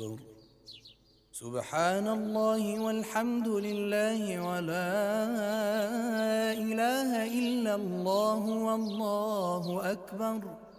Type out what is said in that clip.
أكبر. سبحان الله والحمد لله ولا إله إلا الله والله أكبر.